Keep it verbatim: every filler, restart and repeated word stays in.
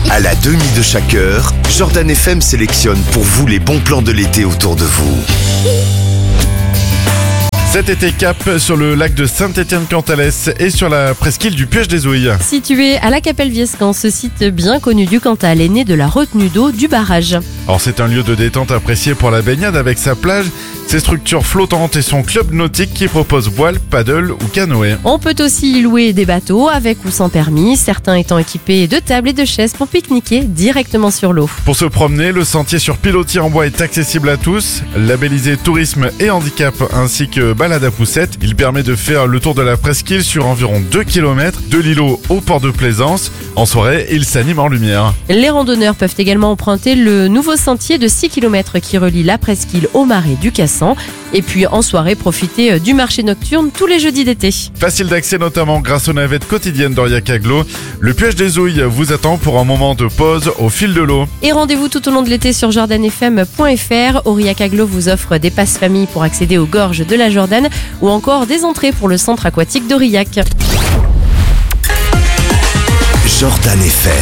À la demi de chaque heure, Jordan F M sélectionne pour vous les bons plans de l'été autour de vous. Cet été, cap sur le lac de Saint-Étienne-Cantalès et sur la presqu'île du Piège des Ouilles. Situé à la Capelle-Viescamp, ce site bien connu du Cantal est né de la retenue d'eau du barrage. Alors c'est un lieu de détente apprécié pour la baignade avec sa plage, ses structures flottantes et son club nautique qui propose voile, paddle ou canoë. On peut aussi y louer des bateaux avec ou sans permis, certains étant équipés de tables et de chaises pour pique-niquer directement sur l'eau. Pour se promener, le sentier sur pilotis en bois est accessible à tous, labellisé tourisme et handicap ainsi que balade à poussette. Il permet de faire le tour de la presqu'île sur environ deux kilomètres, de l'îlot au port de Plaisance. En soirée, il s'anime en lumière. Les randonneurs peuvent également emprunter le nouveau sentier de six kilomètres qui relie la presqu'île au marais du Cassan. Et puis en soirée, profiter du marché nocturne tous les jeudis d'été. Facile d'accès notamment grâce aux navettes quotidiennes d'Aurillac-Aglo. Le Piège des Ouilles vous attend pour un moment de pause au fil de l'eau. Et rendez-vous tout au long de l'été sur jordan f m point f r. Aurillac-Aglo vous offre des passes famille pour accéder aux gorges de la Jordan ou encore des entrées pour le centre aquatique d'Aurillac. Jordan F M.